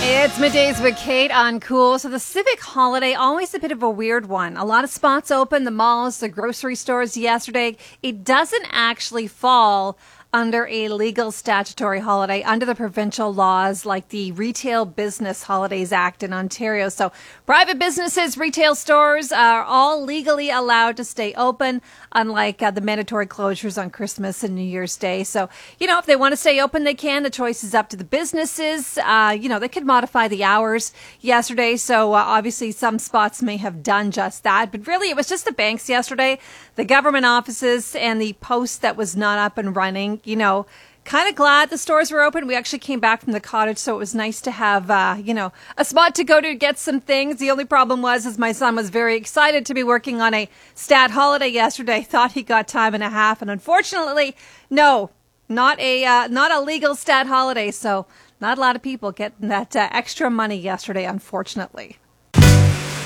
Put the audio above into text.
It's middays with Kate on Cool. So the civic holiday, always a bit of a weird one. A lot of spots open, the malls, the grocery stores yesterday. It doesn't actually fall under a legal statutory holiday under the provincial laws like the Retail Business Holidays Act in Ontario. So private businesses, retail stores are all legally allowed to stay open, unlike the mandatory closures on Christmas and New Year's Day. So, if they want to stay open, they can. The choice is up to the businesses. They could modify the hours yesterday. So obviously some spots may have done just that. But really, it was just the banks yesterday, the government offices, and the post that was not up and running. Kind of glad the stores were open. We actually came back from the cottage, so it was nice to have, a spot to go to get some things. The only problem was my son was very excited to be working on a stat holiday yesterday. Thought he got time and a half, and unfortunately, no, not a legal stat holiday. So not a lot of people getting that extra money yesterday, unfortunately.